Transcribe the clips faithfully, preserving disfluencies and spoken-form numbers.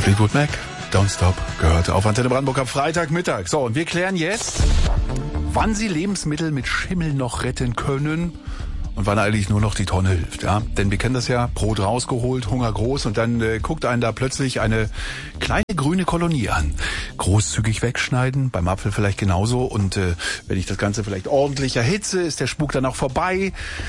Fleetwood Mac, Don't Stop, gehört auf Antenne Brandenburg am Freitagmittag. So, und wir klären jetzt, wann Sie Lebensmittel mit Schimmel noch retten können und wann eigentlich nur noch die Tonne hilft. Ja? Denn wir kennen das ja, Brot rausgeholt, Hunger groß und dann äh, guckt einen da plötzlich eine kleine grüne Kolonie an. Großzügig wegschneiden, beim Apfel vielleicht genauso. Und äh, wenn ich das Ganze vielleicht ordentlich erhitze, ist der Spuk dann auch vorbei.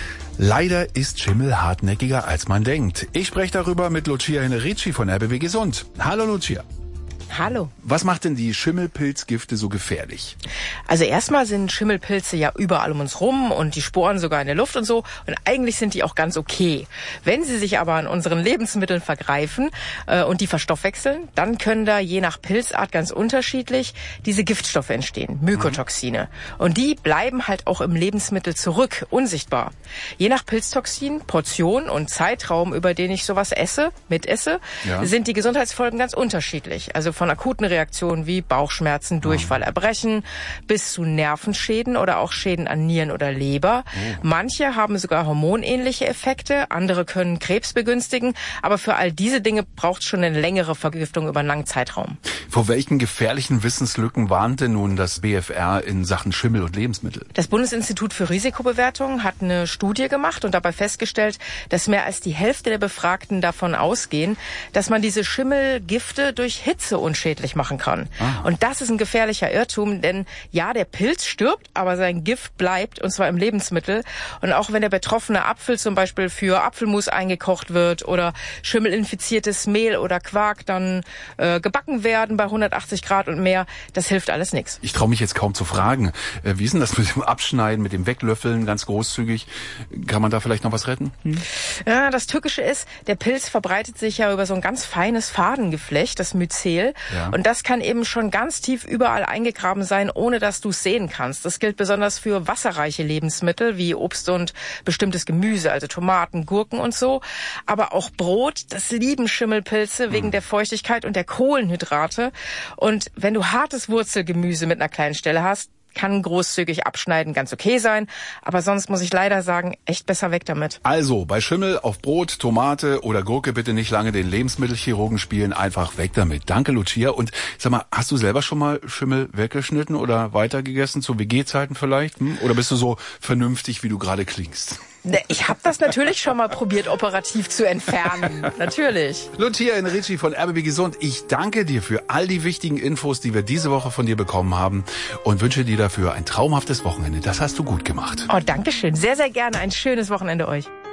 Leider ist Schimmel hartnäckiger, als man denkt. Ich spreche darüber mit Lucia Henerici von R B W Gesund. Hallo Lucia. Hallo. Was macht denn die Schimmelpilzgifte so gefährlich? Also erstmal sind Schimmelpilze ja überall um uns rum und die Sporen sogar in der Luft und so. Und eigentlich sind die auch ganz okay. Wenn sie sich aber an unseren Lebensmitteln vergreifen äh, und die verstoffwechseln, dann können da je nach Pilzart ganz unterschiedlich diese Giftstoffe entstehen, Mykotoxine. Mhm. Und die bleiben halt auch im Lebensmittel zurück, unsichtbar. Je nach Pilztoxin, Portion und Zeitraum, über den ich sowas esse, mitesse, ja. sind die Gesundheitsfolgen ganz unterschiedlich. Also von akuten Reaktionen wie Bauchschmerzen, Durchfall, Erbrechen bis zu Nervenschäden oder auch Schäden an Nieren oder Leber. Oh. Manche haben sogar hormonähnliche Effekte, andere können Krebs begünstigen. Aber für all diese Dinge braucht es schon eine längere Vergiftung über einen langen Zeitraum. Vor welchen gefährlichen Wissenslücken warnt denn nun das B F R in Sachen Schimmel und Lebensmittel? Das Bundesinstitut für Risikobewertung hat eine Studie gemacht und dabei festgestellt, dass mehr als die Hälfte der Befragten davon ausgehen, dass man diese Schimmelgifte durch Hitze unschädlich machen kann. Ah. Und das ist ein gefährlicher Irrtum, denn ja, der Pilz stirbt, aber sein Gift bleibt, und zwar im Lebensmittel. Und auch wenn der betroffene Apfel zum Beispiel für Apfelmus eingekocht wird oder schimmelinfiziertes Mehl oder Quark dann äh, gebacken werden bei hundertachtzig Grad und mehr, das hilft alles nichts. Ich traue mich jetzt kaum zu fragen. Äh, wie ist denn das mit dem Abschneiden, mit dem Weglöffeln, ganz großzügig? Kann man da vielleicht noch was retten? Hm? Ja, das Tückische ist, der Pilz verbreitet sich ja über so ein ganz feines Fadengeflecht, das Myzel. Ja. Und das kann eben schon ganz tief überall eingegraben sein, ohne dass du es sehen kannst. Das gilt besonders für wasserreiche Lebensmittel wie Obst und bestimmtes Gemüse, also Tomaten, Gurken und so. Aber auch Brot, das lieben Schimmelpilze wegen mhm. der Feuchtigkeit und der Kohlenhydrate. Und wenn du hartes Wurzelgemüse mit einer kleinen Stelle hast, kann großzügig abschneiden ganz okay sein, aber sonst muss ich leider sagen, echt besser weg damit. Also, bei Schimmel auf Brot, Tomate oder Gurke bitte nicht lange den Lebensmittelchirurgen spielen, einfach weg damit. Danke, Lucia. Und sag mal, hast du selber schon mal Schimmel weggeschnitten oder weitergegessen, zu W G-Zeiten vielleicht? Hm? Oder bist du so vernünftig, wie du gerade klingst? Ich habe das natürlich schon mal probiert, operativ zu entfernen. Natürlich. Lucia Henerici von R B W Gesund, ich danke dir für all die wichtigen Infos, die wir diese Woche von dir bekommen haben und wünsche dir dafür ein traumhaftes Wochenende. Das hast du gut gemacht. Oh, danke schön. Sehr, sehr gerne. Ein schönes Wochenende euch.